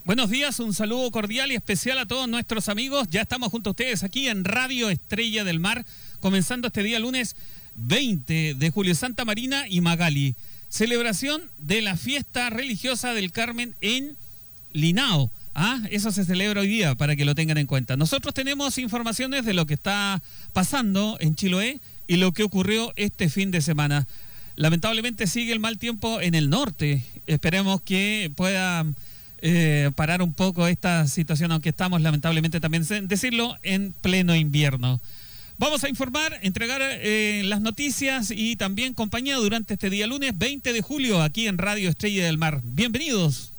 Buenos días, un saludo cordial y especial a todos nuestros amigos. Ya estamos junto a ustedes aquí en Radio Estrella del Mar, comenzando este día lunes 20 de julio. Santa Marina y Magali. Celebración de la fiesta religiosa del Carmen en Linao. Eso se celebra hoy día, para que lo tengan en cuenta. Nosotros tenemos informaciones de lo que está pasando en Chiloé y lo que ocurrió este fin de semana. Lamentablemente sigue el mal tiempo en el norte. Esperemos que pueda parar un poco esta situación, aunque estamos lamentablemente también decirlo en pleno invierno. Vamos a informar, entregar las noticias y también compañía durante este día lunes 20 de julio aquí en Radio Estrella del Mar. Bienvenidos.